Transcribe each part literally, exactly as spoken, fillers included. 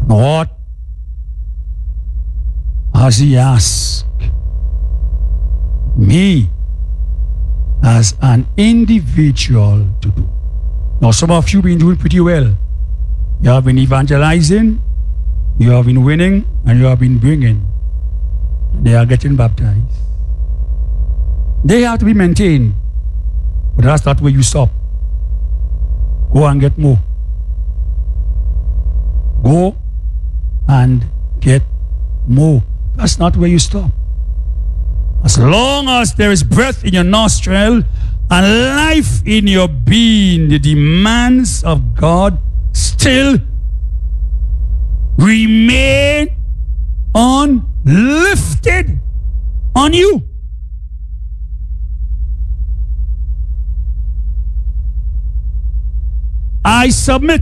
What has he asked me as an individual to do? Now, some of you have been doing pretty well. You have been evangelizing, you have been winning, and you have been bringing. They are getting baptized. They have to be maintained. But that's not where you stop. Go and get more. Go and get more. That's not where you stop. As long as there is breath in your nostril and life in your being, the demands of God still remain unlifted on you. I submit.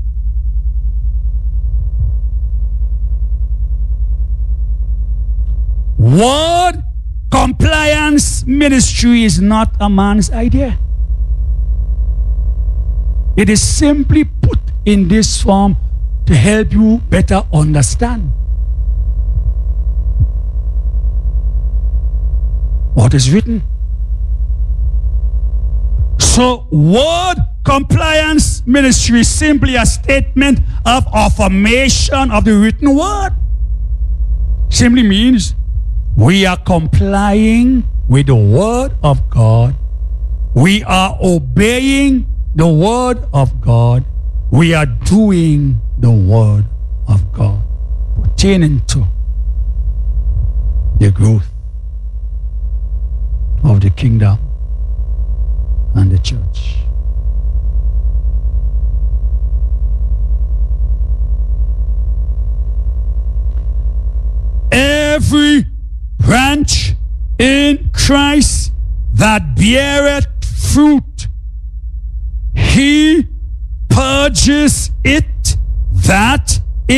Word compliance ministry is not a man's idea. It is simply put in this form to help you better understand what is written. So, word compliance ministry is simply a statement of affirmation of the written word. Simply means we are complying with the word of God. We are obeying the word of God. We are doing the word of God pertaining to the growth of the kingdom and the church. Every branch in Christ that beareth fruit, he purges it, that